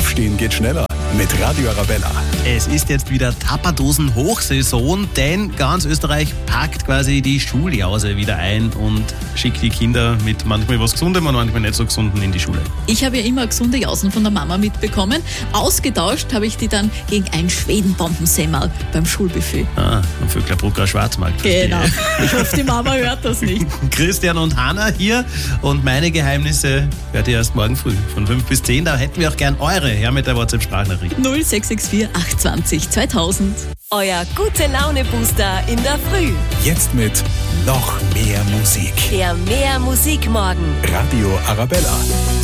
Aufstehen geht schneller mit Radio Arabella. Es ist jetzt wieder Tapperdosen-Hochsaison, denn ganz Österreich packt quasi die Schuljause wieder ein und schickt die Kinder mit manchmal was Gesundem und manchmal nicht so Gesundem in die Schule. Ich habe ja immer gesunde Jausen von der Mama mitbekommen. Ausgetauscht habe ich die dann gegen ein Schwedenbombensemmel beim Schulbuffet. Und Vöcklerbrucker Schwarzmarkt. Genau. Ich hoffe, die Mama hört das nicht. Christian und Hanna hier und meine Geheimnisse hört ihr erst morgen früh von 5 bis 10. Da hätten wir auch gern eure her mit der WhatsApp-Sprachnachricht. 0664 820 2000. Euer Gute-Laune-Booster in der Früh. Jetzt mit noch mehr Musik. Der Mehr Musik morgen. Radio Arabella.